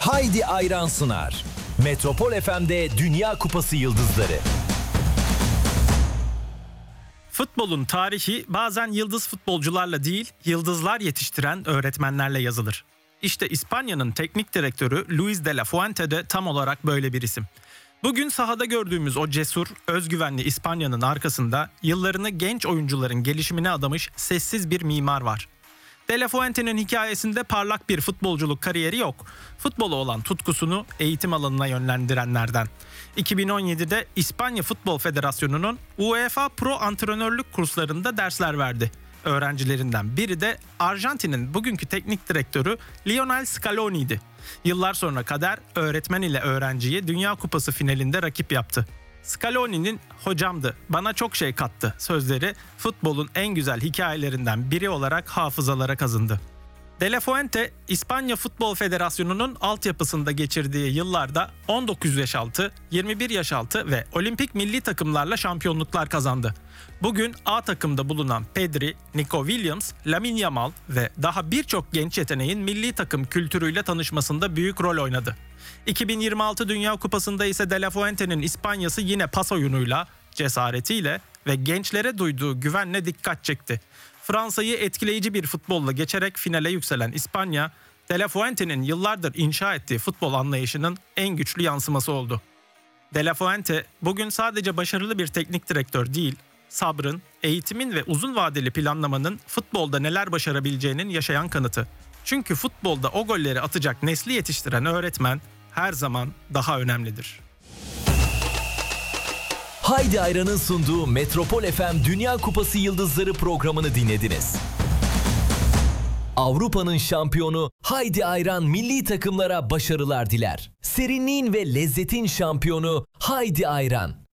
Haydi Ayran sunar. Metropol FM'de Dünya Kupası Yıldızları. Futbolun tarihi bazen yıldız futbolcularla değil, yıldızlar yetiştiren öğretmenlerle yazılır. İşte İspanya'nın teknik direktörü Luis de la Fuente de tam olarak böyle bir isim. Bugün sahada gördüğümüz o cesur, özgüvenli İspanya'nın arkasında yıllarını genç oyuncuların gelişimine adamış sessiz bir mimar var. De la Fuente'nin hikayesinde parlak bir futbolculuk kariyeri yok. Futbola olan tutkusunu eğitim alanına yönlendirenlerden. 2017'de İspanya Futbol Federasyonu'nun UEFA Pro antrenörlük kurslarında dersler verdi. Öğrencilerinden biri de Arjantin'in bugünkü teknik direktörü Lionel Scaloni'ydi. Yıllar sonra kader öğretmen ile öğrenciyi Dünya Kupası finalinde rakip yaptı. Scaloni'nin "hocamdı, bana çok şey kattı" sözleri futbolun en güzel hikayelerinden biri olarak hafızalara kazındı. De la Fuente, İspanya Futbol Federasyonu'nun altyapısında geçirdiği yıllarda 19 yaş altı, 21 yaş altı ve olimpik milli takımlarla şampiyonluklar kazandı. Bugün A takımda bulunan Pedri, Nico Williams, Lamine Yamal ve daha birçok genç yeteneğin milli takım kültürüyle tanışmasında büyük rol oynadı. 2026 Dünya Kupası'nda ise De La Fuente'nin İspanya'sı yine pas oyunuyla, cesaretiyle ve gençlere duyduğu güvenle dikkat çekti. Fransa'yı etkileyici bir futbolla geçerek finale yükselen İspanya, De La Fuente'nin yıllardır inşa ettiği futbol anlayışının en güçlü yansıması oldu. De La Fuente bugün sadece başarılı bir teknik direktör değil, sabrın, eğitimin ve uzun vadeli planlamanın futbolda neler başarabileceğinin yaşayan kanıtı. Çünkü futbolda o golleri atacak nesli yetiştiren öğretmen her zaman daha önemlidir. Haydi Ayran'ın sunduğu Metropol FM Dünya Kupası Yıldızları programını dinlediniz. Avrupa'nın şampiyonu Haydi Ayran milli takımlara başarılar diler. Serinliğin ve lezzetin şampiyonu Haydi Ayran.